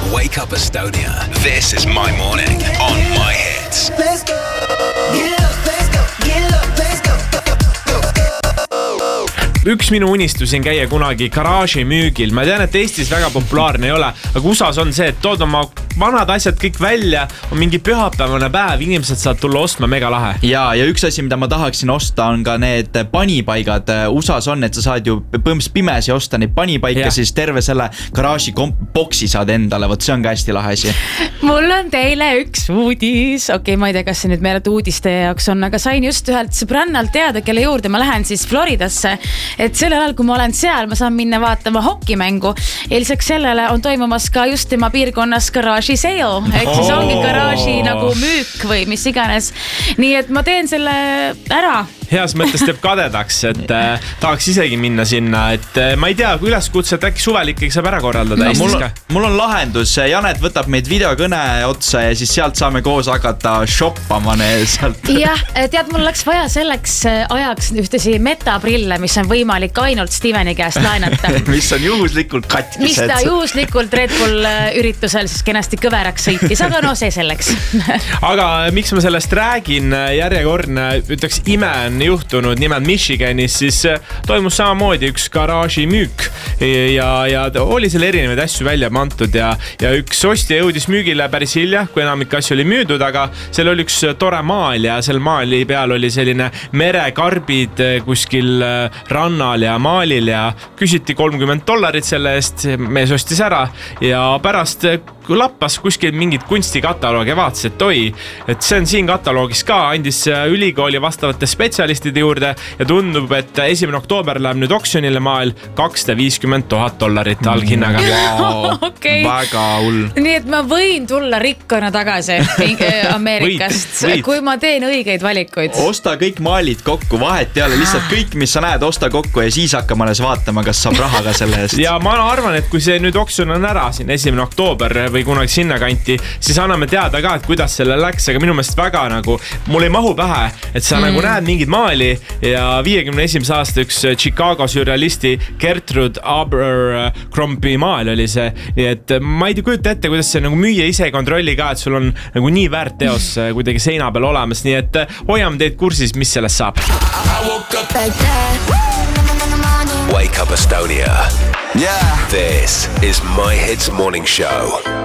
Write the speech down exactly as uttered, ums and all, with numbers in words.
Wake Up Estonia. This is my morning on My Hits. Let's go. Get up, let's go. Get up, let's go. Üks minu unistusin käia kunagi garaaži müügil. Ma tean, et Eestis väga populaarne ei ole, aga U S A's on see, et tood oma vanad asjad kõik välja, on mingi pühapäevane päev, inimesed saad tulla ostma, mega lahe. Ja, ja üks asi, mida ma tahaksin osta, on ka need panipaigad. U S A's on, et sa saad ju põhimõtteliselt pimesi osta neid panipaika, ja. Siis terve selle garaaži boksi saad endale, võt see on ka hästi lahe asi. Mul on teile üks uudis. Okei, ma ei tea, kas see nüüd meeled uudiste jaoks on, aga sain just ühelt sõbrannalt teada, kelle juurde ma lähen siis Floridasse. Et sellel ajal, kui ma olen seal, ma saan minna vaatama hokimängu. Eeliseks sellele on toimumas ka just tema piirkonnas garaaži sale. Ehk siis ongi garaaži nagu müük või mis iganes. Nii et ma teen selle ära. Heas mõttes teeb kadedaks, et äh, tahaks isegi minna sinna, et äh, ma ei tea, kui üleskutset äkki suvel ikkagi saab ära korraldada no, mul, mul on lahendus, Janet võtab meid videokõne otsa ja siis sealt saame koos hakata shoppama sealt. Jah, tead, mul läks vaja selleks ajaks ühtesi metaprille, mis on võimalik ainult Steveni käest laenata. Mis on juhuslikult katkised. Mis ta juhuslikult Red Bull üritusel siis kenasti kõveraks sõitis, aga no see selleks. Aga miks ma sellest räägin, järjekordne, ütleks ime on juhtunud nimelt Michiganis, siis toimus samamoodi üks garaaži müük ja, ja oli seal erinevaid asju välja mantud ja, ja üks ostja jõudis müügile päris hilja, kui enamik asju oli müüdud, aga seal oli üks tore maal ja seal maali peal oli selline merekarbid kuskil rannal ja maalil ja küsiti kolmkümmend dollarit selle eest, mees ostis ära ja pärast lappas kuskil mingid kunstikataloogi ja vaatas, et oi, et see on siin kataloogis ka, andis ülikooli vastavate spetsialistide juurde ja tundub, et esimene oktoober läheb nüüd oksjonile maal kakssada viiskümmend tuhat dollarit alghinnaga. Wow, okay. Väga hull. Nii et ma võin tulla rikkana tagasi Ameerikast, võid, võid. Kui ma teen õigeid valikuid. Osta kõik maalid kokku, vahet ei ole, lihtsalt kõik, mis sa näed, osta kokku ja siis hakkame alles vaatama, kas saab rahaga selle eest. Ja ma arvan, et kui see nüüd oksjon on ära siin esimene oktoober või kunagi sinna kanti, siis anname teada ka, et kuidas selle läks, aga minu meelest väga nagu, mul ei mahu pähe, et sa mm. nagu näed mingid maali ja viiekümne esimese aasta üks Chicago surrealisti Gertrude Abercrombie maal oli see, nii et ma ei kujuta ette, kuidas see nagu müüa ise kontrolli ka, et sul on nagu nii väärt teos kuidagi seina peal olemas, nii et hoiame teid kursis, mis sellest saab. Wake Up Estonia. Yeah. This is My Hits Morning Show.